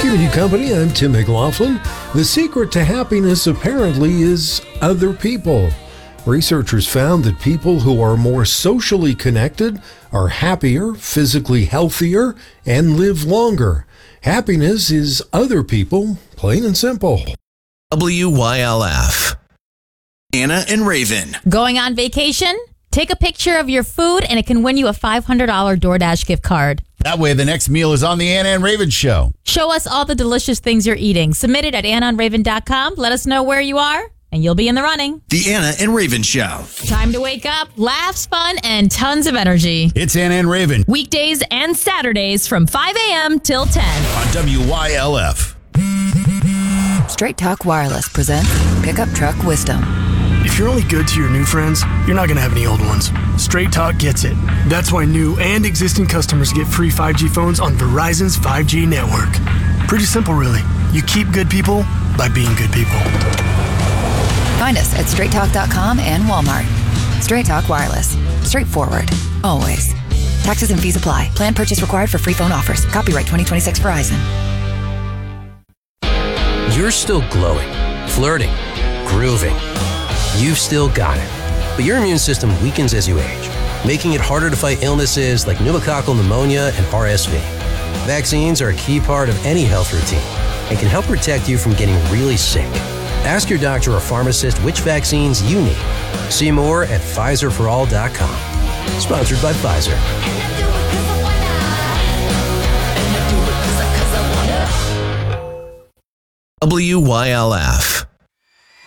Community Company, I'm Tim McLaughlin. The secret to happiness apparently is other people. Researchers found that people who are more socially connected are happier, physically healthier, and live longer. Happiness is other people, plain and simple. WYLF. Anna and Raven. Going on vacation? Take a picture of your food and it can win you a $500 DoorDash gift card. That way the next meal is on the Anna and Raven show. Show us all the delicious things you're eating. Submit it at AnnaandRaven.com. Let us know where you are, and you'll be in the running. The Anna and Raven Show. Time to wake up, laughs, fun, and tons of energy. It's Anna and Raven. Weekdays and Saturdays from 5 a.m. till 10. On WYLF. Straight Talk Wireless presents Pickup Truck Wisdom. If you're only good to your new friends, you're not going to have any old ones. Straight Talk gets it. That's why new and existing customers get free 5G phones on Verizon's 5G network. Pretty simple, really. You keep good people by being good people. Find us at straighttalk.com and Walmart. Straight Talk Wireless. Straightforward. Always. Taxes and fees apply. Plan purchase required for free phone offers. Copyright 2026 Verizon. You're still glowing, flirting, grooving. You've still got it. But your immune system weakens as you age, making it harder to fight illnesses like pneumococcal pneumonia and RSV. Vaccines are a key part of any health routine and can help protect you from getting really sick. Ask your doctor or pharmacist which vaccines you need. See more at PfizerForAll.com. Sponsored by Pfizer. WYLF.